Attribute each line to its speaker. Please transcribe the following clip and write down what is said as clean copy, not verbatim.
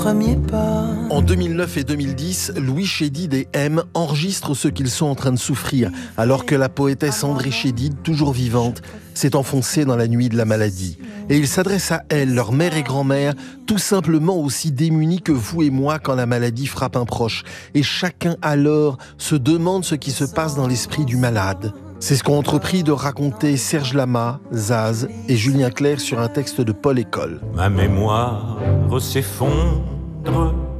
Speaker 1: Premier pas.
Speaker 2: En 2009 et 2010, Louis Chédid et M enregistrent ce qu'ils sont en train de souffrir, alors que la poétesse André Chédid, toujours vivante, s'est enfoncée dans la nuit de la maladie. Et ils s'adressent à elles, leur mère et grand-mère, tout simplement aussi démunies que vous et moi quand la maladie frappe un proche. Et chacun alors se demande ce qui se passe dans l'esprit du malade. C'est ce qu'ont entrepris de raconter Serge Lama, Zaz et Julien Clerc sur un texte de Paul École.
Speaker 3: Ma mémoire s'effondre